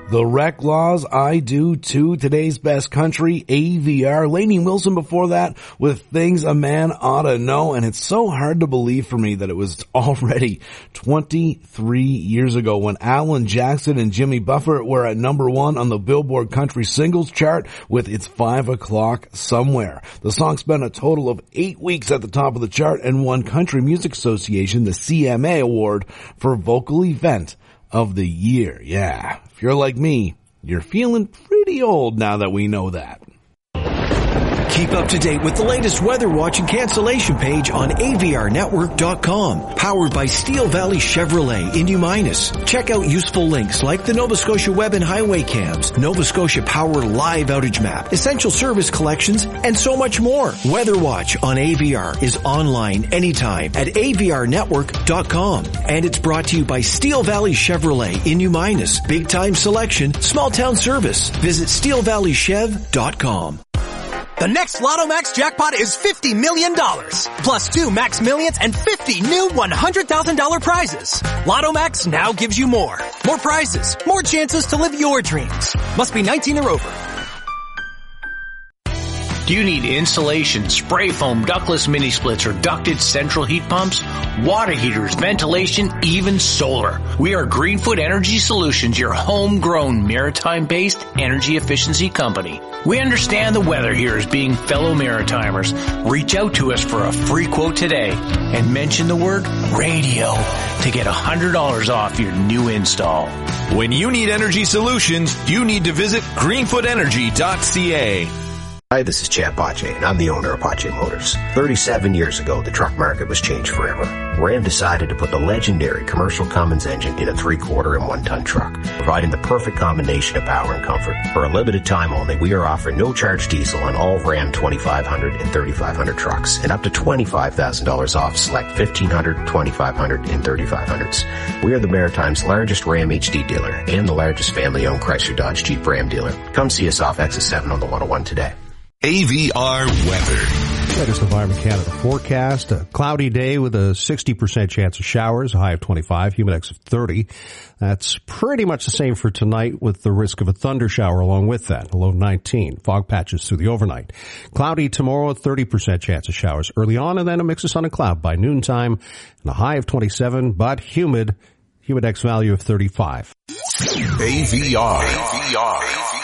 The Wreck Laws, I Do Too, today's best country, AVR. Lainey Wilson before that with Things a Man Ought to Know. And it's so hard to believe for me that it was already 23 years ago when Alan Jackson and Jimmy Buffett were at number one on the Billboard Country Singles Chart with It's 5 O'Clock Somewhere. The song spent a total of 8 weeks at the top of the chart and won Country Music Association, the CMA Award, for Vocal Event of the Year. Yeah. If you're like me, you're feeling pretty old now that we know that. Keep up to date with the latest weather watch and cancellation page on avrnetwork.com. Powered by Steel Valley Chevrolet in New Minas. Check out useful links like the Nova Scotia Web and Highway Cams, Nova Scotia Power Live Outage Map, Essential Service Collections, and so much more. Weather Watch on AVR is online anytime at avrnetwork.com. And it's brought to you by Steel Valley Chevrolet in New Minas. Big time selection, small town service. Visit steelvalleychev.com. The next Lotto Max jackpot is $50 million. Plus 2 Max Millions and 50 new $100,000 prizes. Lotto Max now gives you more. More prizes, more chances to live your dreams. Must be 19 or over. Do you need insulation, spray foam, ductless mini splits, or ducted central heat pumps? Water heaters, ventilation, even solar. We are Greenfoot Energy Solutions, your homegrown maritime-based energy efficiency company. We understand the weather here as being fellow Maritimers. Reach out to us for a free quote today and mention the word radio to get $100 off your new install. When you need energy solutions, you need to visit greenfootenergy.ca. Hi, this is Chad Pache, and I'm the owner of Pache Motors. 37 years ago, the truck market was changed forever. Ram decided to put the legendary commercial Cummins engine in a 3/4 and 1-ton truck, providing the perfect combination of power and comfort. For a limited time only, we are offering no-charge diesel on all Ram 2500 and 3500 trucks, and up to $25,000 off select 1500, 2500, and 3500s. We are the Maritime's largest Ram HD dealer and the largest family-owned Chrysler Dodge Jeep Ram dealer. Come see us off Exit 7 on the 101 today. AVR weather. Latest Environment Canada forecast. A cloudy day with a 60% chance of showers, a high of 25, humidex of 30. That's pretty much the same for tonight with the risk of a thunder shower along with that, a low of 19. Fog patches through the overnight. Cloudy tomorrow, a 30% chance of showers early on, and then a mix of sun and cloud by noontime, and a high of 27, but humid, humidex value of 35. AVR.